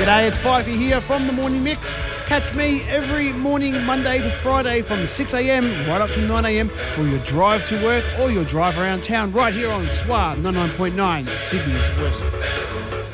G'day, it's Fifey here from the Morning Mix. Catch me every morning, Monday to Friday from 6am right up to 9am for your drive to work or your drive around town right here on SWA 99.9 Sydney's West.